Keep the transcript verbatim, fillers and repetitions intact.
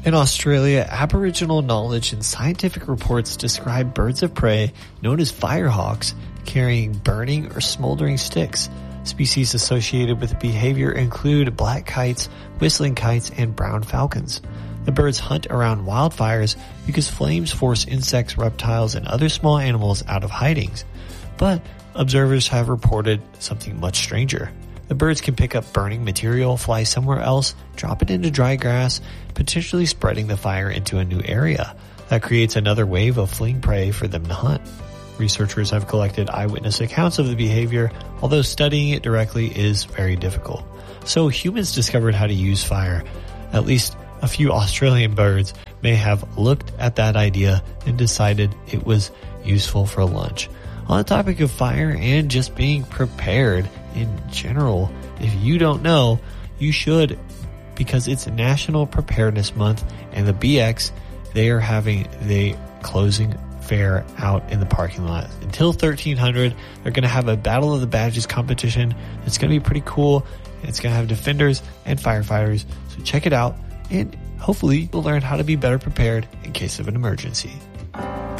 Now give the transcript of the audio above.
In Australia, Aboriginal knowledge and scientific reports describe birds of prey known as firehawks carrying burning or smoldering sticks. Species associated with the behavior include black kites, whistling kites, and brown falcons. The birds hunt around wildfires because flames force insects, reptiles, and other small animals out of hidings. But observers have reported something much stranger. The birds can pick up burning material, fly somewhere else, drop it into dry grass, potentially spreading the fire into a new area. That creates another wave of fleeing prey for them to hunt. Researchers have collected eyewitness accounts of the behavior, although studying it directly is very difficult. So humans discovered how to use fire. At least a few Australian birds may have looked at that idea and decided it was useful for lunch. On the topic of fire and just being prepared in general, if you don't know, you should, because it's National Preparedness Month, and the B X, they are having the closing fair out in the parking lot until thirteen hundred. They're going to have a Battle of the Badges competition. It's going to be pretty cool. It's going to have defenders and firefighters, so check it out, and hopefully you'll learn how to be better prepared in case of an emergency.